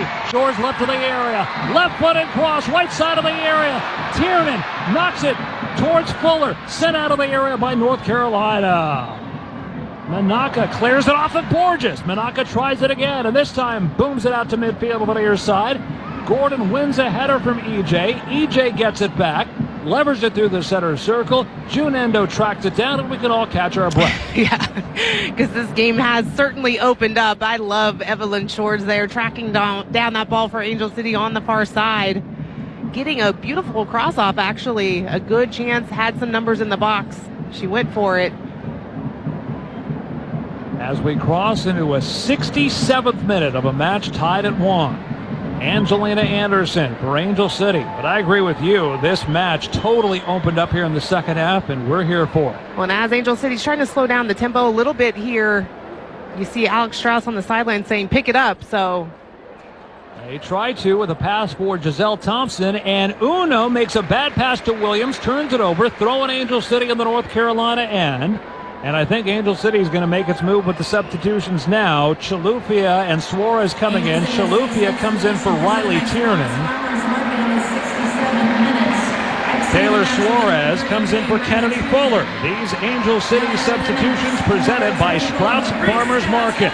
Shores left of the area. Left footed cross, right side of the area. Tiernan knocks it towards Fuller. Sent out of the area by North Carolina. Menaka clears it off of Borges. Menaka tries it again, and this time booms it out to midfield on the near side. Gordon wins a header from EJ. EJ gets it back, levers it through the center circle. June Endo tracks it down, and we can all catch our breath. Yeah, because this game has certainly opened up. I love Evelyn Shores there, tracking down that ball for Angel City on the far side. Getting a beautiful cross-off, actually. A good chance, had some numbers in the box. She went for it. As we cross into a 67th minute of a match tied at 1. Angelina Anderson for Angel City. But I agree with you. This match totally opened up here in the second half, and we're here for it. Well, and as Angel City's trying to slow down the tempo a little bit here, you see Alex Strauss on the sideline saying, pick it up. So they try to with a pass for Giselle Thompson, and Uno makes a bad pass to Williams, turns it over, throwing Angel City in the North Carolina end. And I think Angel City is going to make its move with the substitutions now. Chilufya and Suarez coming in. Chilufya comes in for Riley Tiernan. Taylor Suarez comes in for Kennedy Fuller. These Angel City substitutions presented by Sprouts Farmers Market.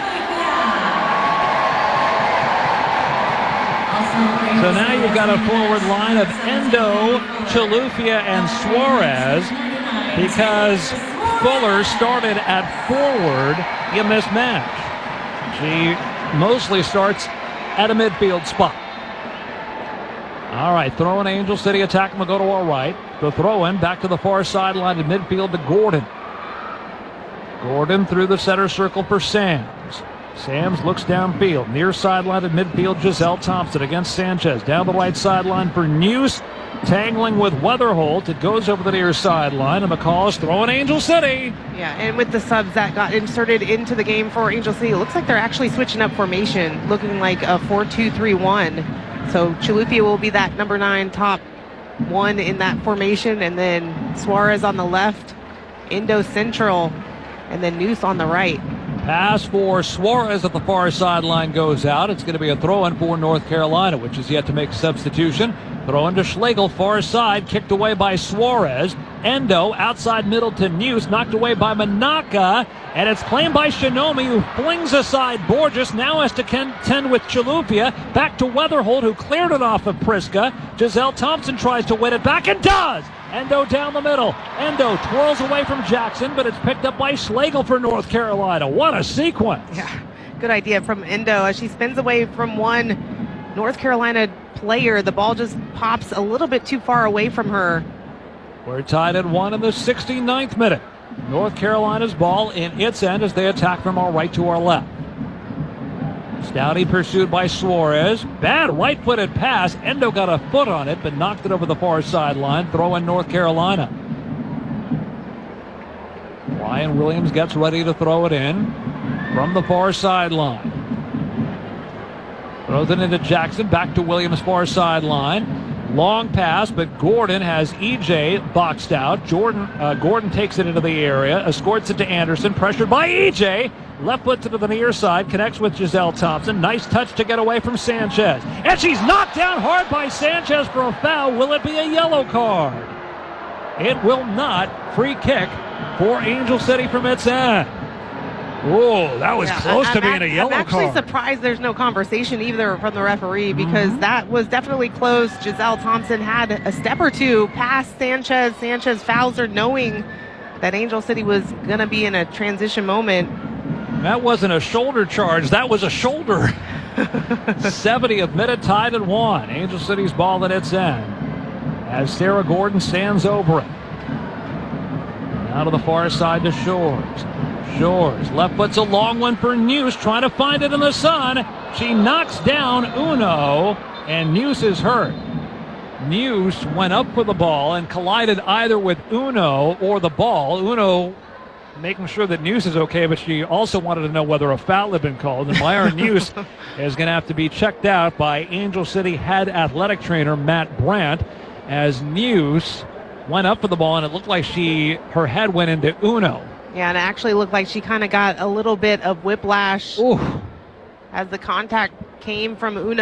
So now you've got a forward line of Endo, Chilufya, and Suarez because Fuller started at forward in this match. She mostly starts at a midfield spot. All right, throw in Angel City attack will go to our right. The throw in back to the far sideline to midfield to Gordon. Gordon through the center circle for Sams. Sams looks downfield. Near sideline at midfield, Giselle Thompson against Sanchez. Down the right sideline for News. Tangling with Weatherholt. It goes over the near sideline, and McCall is throwing Angel City. Yeah, and with the subs that got inserted into the game for Angel City, it looks like they're actually switching up formation, looking like a 4-2-3-1. So Chilufya will be that number 9 top one in that formation, and then Suarez on the left, Endo central, and then Noose on the right. Pass for Suarez at the far sideline goes out. It's going to be a throw-in for North Carolina, which is yet to make a substitution. Throw into Schlegel, far side, kicked away by Suarez. Endo, outside middle to News, knocked away by Menaka, and it's claimed by Shinomi, who flings aside Borges, now has to contend with Chilufya. Back to Weatherholt, who cleared it off of Priska. Giselle Thompson tries to win it back and does! Endo down the middle. Endo twirls away from Jackson, but it's picked up by Schlegel for North Carolina. What a sequence! Yeah, good idea from Endo. As she spins away from one North Carolina player, the ball just pops a little bit too far away from her. We're tied at 1 in the 69th minute. North Carolina's ball in its end as they attack from our right to our left. Stouty pursued by Suarez. Bad right-footed pass. Endo got a foot on it, but knocked it over the far sideline. Throw in North Carolina. Ryan Williams gets ready to throw it in from the far sideline. Throws it into Jackson. Back to Williams' far sideline. Long pass, but Gordon has EJ boxed out. Gordon takes it into the area, escorts it to Anderson, pressured by EJ. Left foot to the near side, connects with Giselle Thompson. Nice touch to get away from Sanchez. And she's knocked down hard by Sanchez for a foul. Will it be a yellow card? It will not. Free kick for Angel City from its end. Oh, that was close to being a yellow card. I'm actually surprised there's no conversation either from the referee, because that was definitely close. Giselle Thompson had a step or two past Sanchez. Sanchez fouls her knowing that Angel City was going to be in a transition moment. That wasn't a shoulder charge. That was a shoulder. 70th minute, tied at 1. Angel City's ball at its end as Sarah Gordon stands over it. Out of the far side to Shores. Shores, left foot's a long one for News, trying to find it in the sun. She knocks down Uno, and News is hurt. News went up for the ball and collided either with Uno or the ball. Uno making sure that News is okay, but she also wanted to know whether a foul had been called. And Myron News is going to have to be checked out by Angel City head athletic trainer Matt Brandt, as News went up for the ball, and it looked like her head went into Uno. Yeah, and it actually looked like she kind of got a little bit of whiplash as the contact came from Uno.